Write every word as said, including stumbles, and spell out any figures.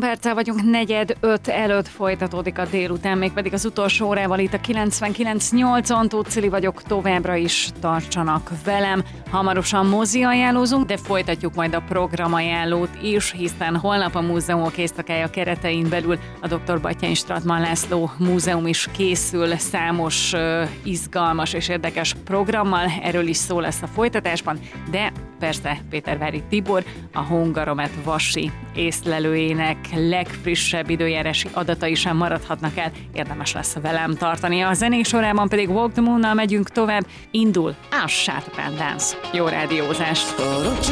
perccel vagyunk negyed öt előtt, folytatódik a délután, mégpedig az utolsó órával itt a kilencvenkilenc nyolcon. Tóth Cili vagyok, továbbra is tartsanak velem. Hamarosan mozi ajánlózunk, de folytatjuk majd a programajánlót is, hiszen holnap a Múzeumok Éjszakája keretein belül a doktor Batthyány Strattmann László Múzeum is készül számos uh, izgalmas és érdekes programmal, erről is szó lesz a folytatásban, de persze Pétervári Tibor, a Hungaromet Vasi észlelőjének legfrissebb időjárási adatai sem maradhatnak el, érdemes lesz velem tartani. A zenék sorában pedig Walk the Moon-nal megyünk tovább, indul a Chopin Dance. Jó rádiózást!